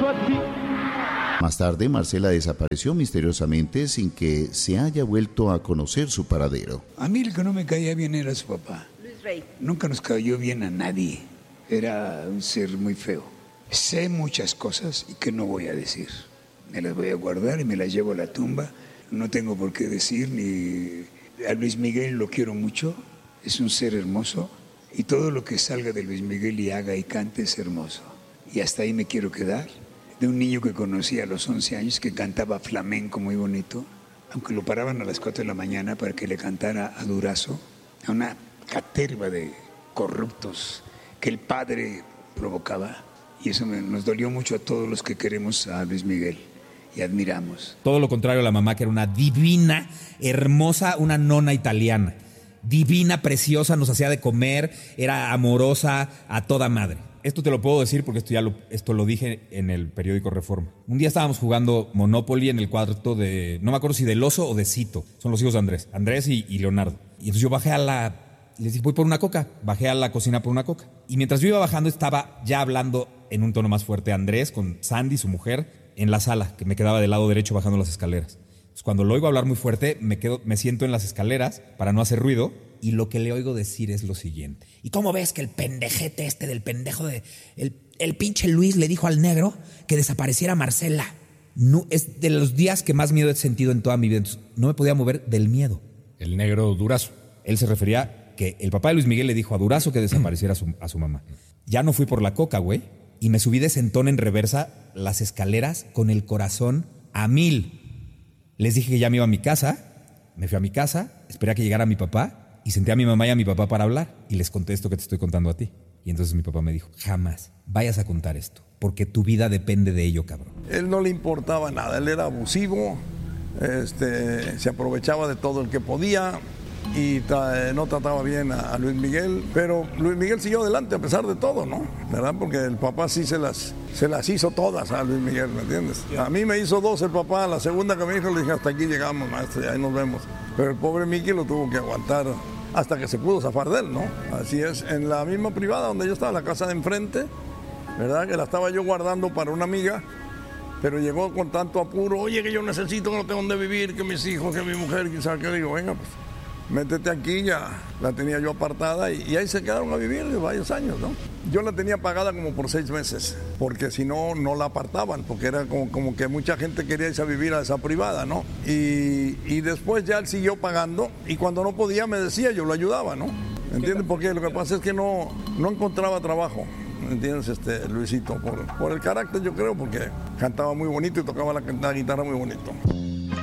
tanto a ti. Más tarde, Marcela desapareció misteriosamente sin que se haya vuelto a conocer su paradero. A mí el que no me caía bien era su papá. Luis Rey. Nunca nos cayó bien a nadie. Era un ser muy feo. Sé muchas cosas y que no voy a decir. Me las voy a guardar y me las llevo a la tumba. No tengo por qué decir ni... A Luis Miguel lo quiero mucho. Es un ser hermoso. Y todo lo que salga de Luis Miguel y haga y cante es hermoso. Y hasta ahí me quiero quedar. De un niño que conocí a los 11 años que cantaba flamenco muy bonito, aunque lo paraban a las 4 de la mañana para que le cantara a Durazo, a una caterva de corruptos que el padre provocaba. Y eso nos dolió mucho a todos los que queremos a Luis Miguel y admiramos. Todo lo contrario a la mamá, que era una divina, hermosa, una nona italiana. Divina, preciosa, nos hacía de comer, era amorosa a toda madre. Esto te lo puedo decir porque esto lo dije en el periódico Reforma. Un día estábamos jugando Monopoly en el cuarto de... No me acuerdo si del Oso o de Cito. Son los hijos de Andrés. Andrés y Leonardo. Y entonces yo bajé les dije, voy por una coca. Bajé a la cocina por una coca. Y mientras yo iba bajando estaba ya hablando en un tono más fuerte Andrés con Sandy, su mujer, en la sala, que me quedaba del lado derecho bajando las escaleras. Entonces, cuando lo oigo hablar muy fuerte, me siento en las escaleras para no hacer ruido. Y lo que le oigo decir es lo siguiente. ¿Y cómo ves que el pendejete del pendejo de... El pinche Luis le dijo al negro que desapareciera Marcela? No, es de los días que más miedo he sentido en toda mi vida. Entonces, no me podía mover del miedo. El negro Durazo. Él se refería que el papá de Luis Miguel le dijo a Durazo que desapareciera a su mamá. Ya no fui por la coca, güey. Y me subí de sentón en reversa las escaleras con el corazón a 1000. Les dije que ya me iba a mi casa. Me fui a mi casa, esperé a que llegara mi papá. Y senté a mi mamá y a mi papá para hablar. Y les conté esto que te estoy contando a ti. Y entonces mi papá me dijo, jamás vayas a contar esto, porque tu vida depende de ello, cabrón. Él no le importaba nada, él era abusivo, se aprovechaba de todo el que podía y no trataba bien a Luis Miguel. Pero Luis Miguel siguió adelante a pesar de todo, ¿no? ¿Verdad? Porque el papá sí se las hizo todas a Luis Miguel, ¿me entiendes? A mí me hizo 2 el papá, la segunda que me dijo le dije, hasta aquí llegamos, maestro, y ahí nos vemos. Pero el pobre Mickey lo tuvo que aguantar hasta que se pudo zafar de él, ¿no? Así es, en la misma privada donde yo estaba, la casa de enfrente, ¿verdad? Que la estaba yo guardando para una amiga, pero llegó con tanto apuro, oye, que yo necesito, que no tengo dónde vivir, que mis hijos, que mi mujer, quizás que digo, venga, pues, métete aquí, ya la tenía yo apartada y ahí se quedaron a vivir de varios años, ¿no? Yo la tenía pagada como por 6 meses, porque si no, no la apartaban, porque era como que mucha gente quería irse a vivir a esa privada, ¿no? Y después ya él siguió pagando y cuando no podía me decía, yo lo ayudaba, ¿no? ¿Entiendes? Porque lo que pasa es que no encontraba trabajo, ¿entiendes? Luisito, por el carácter yo creo, porque cantaba muy bonito y tocaba la guitarra muy bonito.